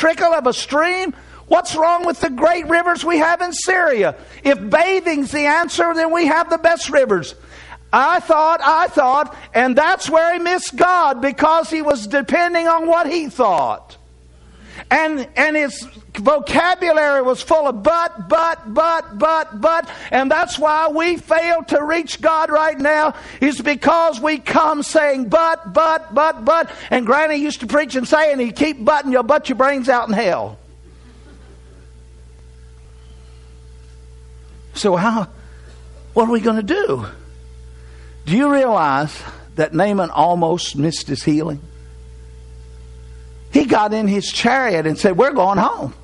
trickle of a stream? What's wrong with the great rivers we have in Syria? If bathing's the answer, then we have the best rivers. I thought, and that's where he missed God, because he was depending on what he thought. And his vocabulary was full of but, and that's why we fail to reach God right now, is because we come saying but, and Granny used to preach and say, and you keep butting, you'll butt your brains out in hell. So what are we going to do? Do you realize that Naaman almost missed his healing? He got in his chariot and said, we're going home.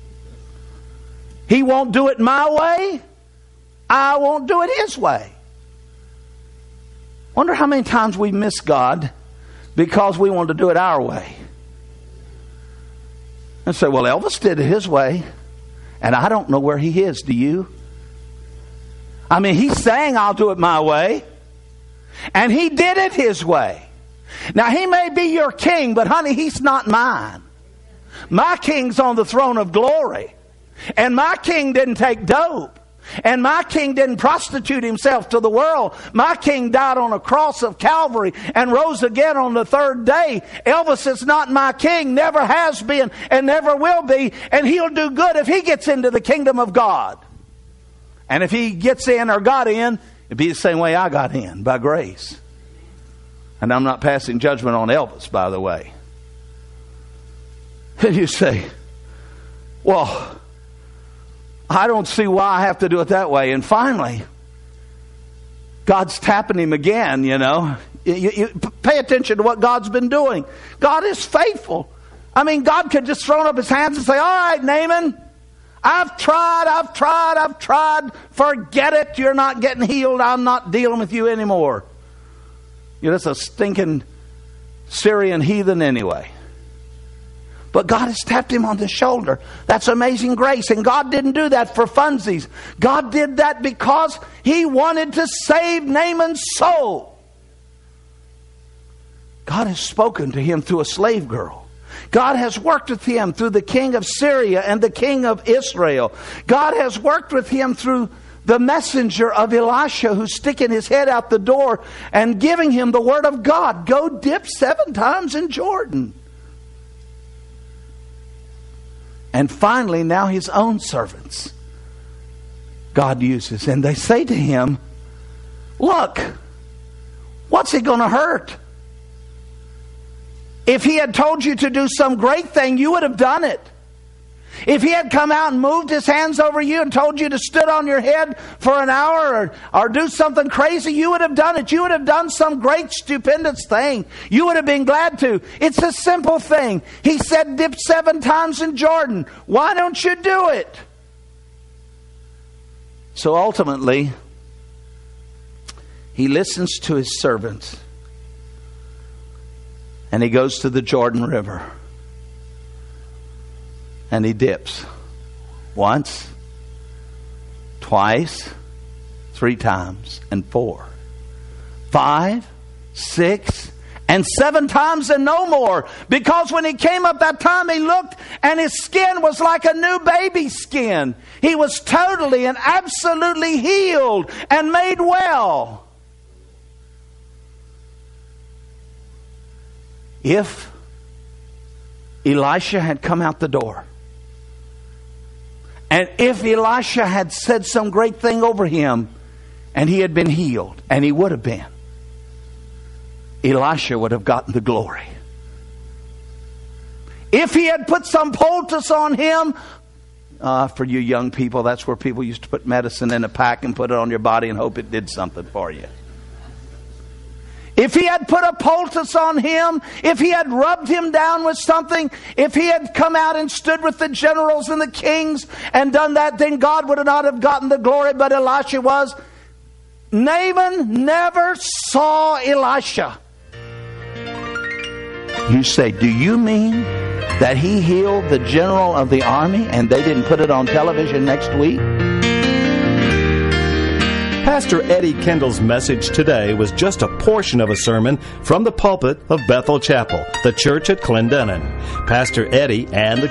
He won't do it my way. I won't do it his way. Wonder how many times we miss God because we want to do it our way. And say, well, Elvis did it his way, and I don't know where he is. Do you? I mean, he's saying I'll do it my way, and he did it his way. Now, he may be your king, but honey, he's not mine. My king's on the throne of glory. And my king didn't take dope. And my king didn't prostitute himself to the world. My king died on a cross of Calvary and rose again on the third day. Elvis is not my king, never has been and never will be. And he'll do good if he gets into the kingdom of God. And if he gets in or got in, it'd be the same way I got in, by grace. And I'm not passing judgment on Elvis, by the way. And you say, well, I don't see why I have to do it that way. And finally, God's tapping him again, you know. You pay attention to what God's been doing. God is faithful. I mean, God could just throw up his hands and say, all right, Naaman, I've tried. Forget it. You're not getting healed. I'm not dealing with you anymore. You're just a stinking Syrian heathen anyway. But God has tapped him on the shoulder. That's amazing grace. And God didn't do that for funsies. God did that because he wanted to save Naaman's soul. God has spoken to him through a slave girl. God has worked with him through the king of Syria and the king of Israel. God has worked with him through the messenger of Elisha, who's sticking his head out the door and giving him the word of God. Go dip 7 times in Jordan. And finally, now his own servants God uses. And they say to him, look, what's it going to hurt? If he had told you to do some great thing, you would have done it. If he had come out and moved his hands over you and told you to stood on your head for an hour or do something crazy, you would have done it. You would have done some great stupendous thing. You would have been glad to. It's a simple thing. He said, dip 7 times in Jordan. Why don't you do it? So ultimately, he listens to his servants and he goes to the Jordan River. And he dips once, twice, 3 times, and 4, 5, 6, and 7 times and no more. Because when he came up that time, he looked and his skin was like a new baby's skin. He was totally and absolutely healed and made well. If Elisha had come out the door, and if Elisha had said some great thing over him and he had been healed, and he would have been, Elisha would have gotten the glory. If he had put some poultice on him, for you young people, that's where people used to put medicine in a pack and put it on your body and hope it did something for you. If he had put a poultice on him, if he had rubbed him down with something, if he had come out and stood with the generals and the kings and done that, then God would not have gotten the glory, but Elisha was. Naaman never saw Elisha. You say, do you mean that he healed the general of the army and they didn't put it on television next week? Pastor Eddie Kendall's message today was just a portion of a sermon from the pulpit of Bethel Chapel, the church at Clendenin. Pastor Eddie and the